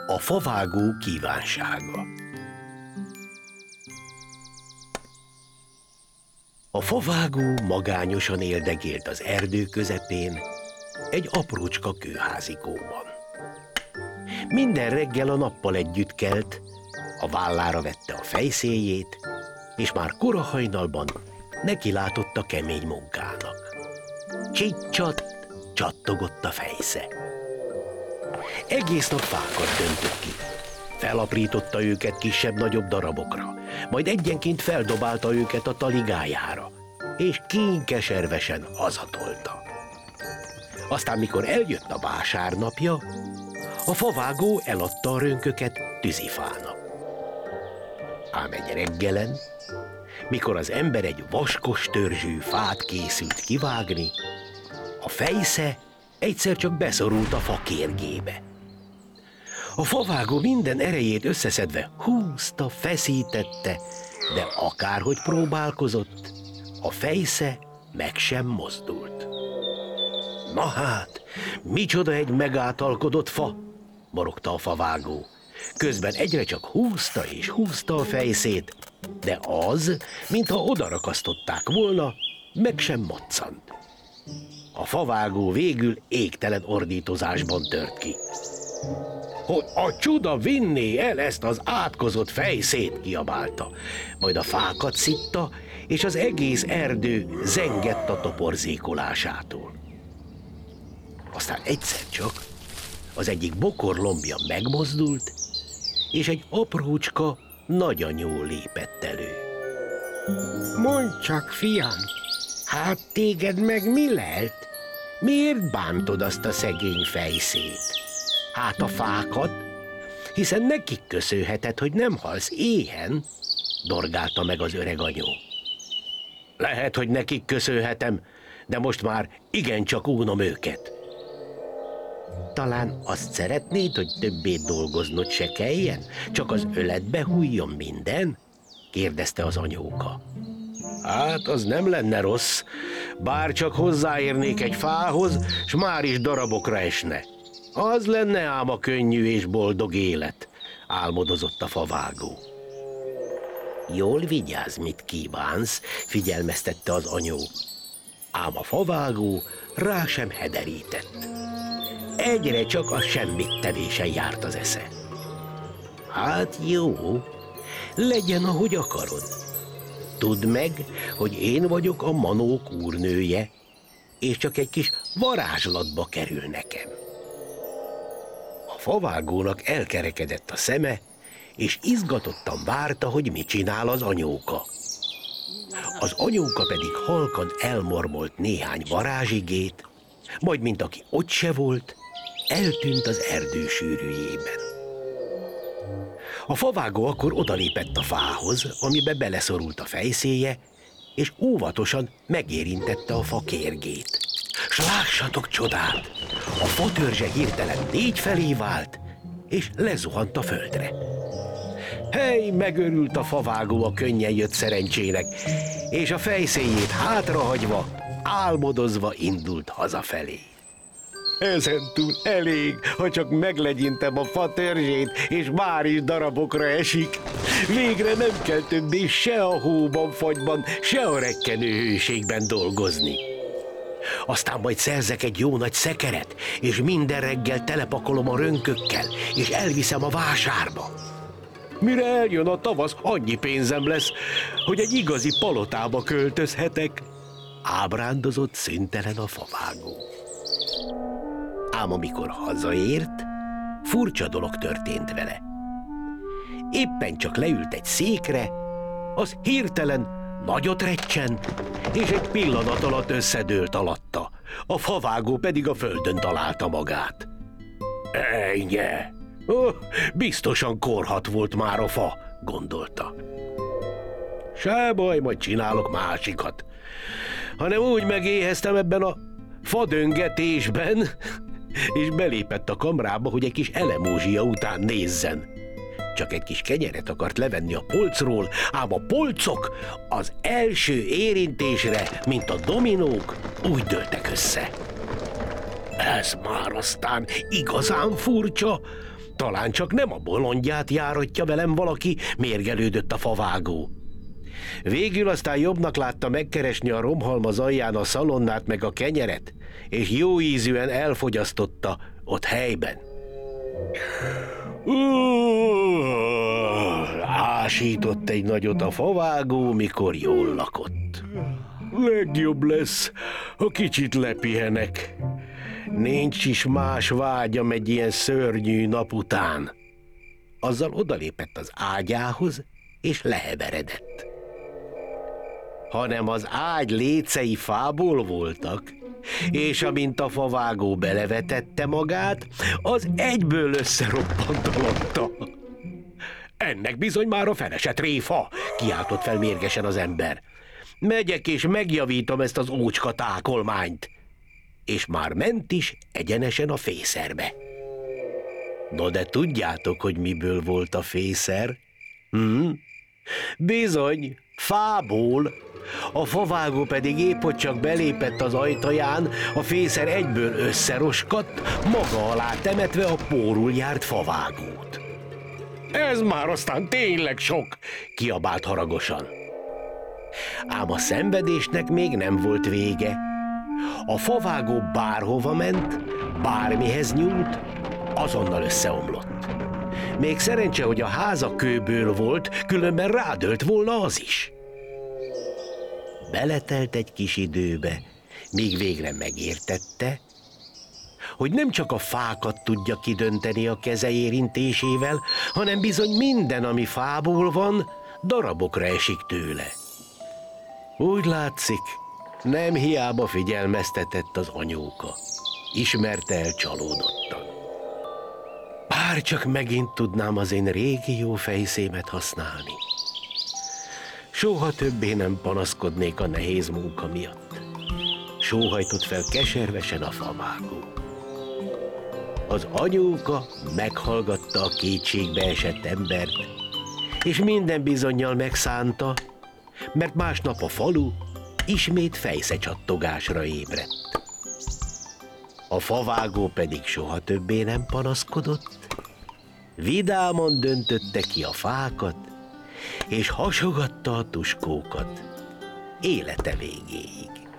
A favágó kívánsága. A favágó magányosan éldegélt az erdő közepén, egy aprócska kőházikóban. Minden reggel a nappal együtt kelt, a vállára vette a fejszéjét, és már kora hajnalban nekilátott a kemény munkának. Csicsat, csattogott a fejsze. Egész nap fákat döntött ki. Felaprította őket kisebb-nagyobb darabokra, majd egyenként feldobálta őket a taligájára, és kínkeservesen hazatolta. Aztán, mikor eljött a vásárnapja, a favágó eladta a rönköket tűzifának. Ám egy reggelen, mikor az ember egy vaskos törzsű fát készült kivágni, a fejsze egyszer csak beszorult a fa kérgébe. A favágó minden erejét összeszedve húzta, feszítette, de akárhogy próbálkozott, a fejsze meg sem mozdult. Na hát, micsoda egy megátalkodott fa, morogta a favágó. Közben egyre csak húzta és húzta a fejszét, de az, mintha odarakasztották volna, meg sem moccant. A favágó végül égtelen ordítozásban tört ki. Hogy a csuda vinné el ezt az átkozott fejszét, kiabálta. Majd a fákat szitta, és az egész erdő zengett a toporzékolásától. Aztán egyszer csak az egyik bokorlombja megmozdult, és egy aprócska nagyanyó lépett elő. Mondd csak, fiam, hát téged meg mi lelt? Miért bántod azt a szegény fejszét? Hát a fákat, hiszen nekik köszönheted, hogy nem halsz éhen, dorgálta meg az öreg anyó. Lehet, hogy nekik köszönhetem, de most már igencsak unom őket. Talán azt szeretnéd, hogy többé dolgoznod se kelljen, csak az öletbe hújjon minden? Kérdezte az anyóka. Hát, az nem lenne rossz, bár csak hozzáérnék egy fához, s már is darabokra esne. Az lenne ám a könnyű és boldog élet, álmodozott a favágó. Jól vigyázz, mit kívánsz, figyelmeztette az anyó. Ám a favágó rá sem hederített. Egyre csak a semmit tevésen járt az esze. Hát jó, legyen, ahogy akarod. Tudd meg, hogy én vagyok a manók úrnője, és csak egy kis varázslatba kerül nekem. A favágónak elkerekedett a szeme, és izgatottan várta, hogy mit csinál az anyóka. Az anyóka pedig halkan elmormolt néhány varázsigét, majd, mint aki ott se volt, eltűnt az erdő sűrűjében. A favágó akkor odalépett a fához, amibe beleszorult a fejszéje, és óvatosan megérintette a fa kérgét. S lássatok csodát! A fatörzse hirtelen 4 felé vált, és lezuhant a földre. Hely, megörült a favágó a könnyen jött szerencsének, és a fejszéjét hátrahagyva, álmodozva indult hazafelé. Ezentúl elég, ha csak meglegyintem a fa törzsét, és már is darabokra esik. Végre nem kell többé se a hóban, fagyban, se a rekkenő hőségben dolgozni. Aztán majd szerzek egy jó nagy szekeret, és minden reggel telepakolom a rönkökkel, és elviszem a vásárba. Mire eljön a tavasz, annyi pénzem lesz, hogy egy igazi palotába költözhetek. Ábrándozott szüntelen a favágó. Ám amikor hazaért, furcsa dolog történt vele. Éppen csak leült egy székre, az hirtelen nagyot recsent, és egy pillanat alatt összedőlt alatta. A favágó pedig a földön találta magát. Ejnye! Biztosan korhat volt már a fa, gondolta. Se baj, majd csinálok másikat. Hanem úgy megéheztem ebben a fadöngetésben, és belépett a kamrába, hogy egy kis elemózsia után nézzen. Csak egy kis kenyeret akart levenni a polcról, ám a polcok az első érintésre, mint a dominók, úgy dőltek össze. Ez már aztán igazán furcsa, Talán csak nem a bolondját járatja velem valaki, mérgelődött a favágó. Végül aztán jobbnak látta megkeresni a romhalmaz alján a szalonnát meg a kenyeret, és jó ízűen elfogyasztotta ott helyben. Ásított egy nagyot a favágó, mikor jól lakott. Legjobb lesz, ha kicsit lepihenek. Nincs is más vágyam egy ilyen szörnyű nap után. Azzal odalépett az ágyához, és leheveredett. Hanem az ágy lécei fából voltak, és amint a favágó belevetette magát, az egyből összeroppant alatta. Ennek bizony már a felese tréfa, kiáltott fel mérgesen az ember. Megyek és megjavítom ezt az ócska tákolmányt. És már ment is egyenesen a fészerbe. No de tudjátok, hogy miből volt a fészer? Bizony, fából. A favágó pedig épp hogy csak belépett az ajtaján, a fészer egyből összeroskadt, maga alá temetve a pórul járt favágót. Ez már aztán tényleg sok, kiabált haragosan. Ám a szenvedésnek még nem volt vége. A favágó bárhova ment, bármihez nyúlt, azonnal összeomlott. Még szerencse, hogy a háza kőből volt, különben rádölt volna az is. Beletelt egy kis időbe, míg végre megértette, hogy nem csak a fákat tudja kidönteni a keze érintésével, hanem bizony minden, ami fából van, darabokra esik tőle. Úgy látszik, nem hiába figyelmeztetett az anyóka. Ismerte el csalódottan. Bár csak megint tudnám az én régi jó fejszémet használni. Soha többé nem panaszkodnék a nehéz munka miatt. Sóhajtott fel keservesen a favágó. Az anyóka meghallgatta a kétségbe esett embert, és minden bizonnyal megszánta, mert másnap a falu ismét fejszecsattogásra ébredt. A favágó pedig soha többé nem panaszkodott, vidáman döntötte ki a fákat, és hasogatta a tuskókat élete végéig.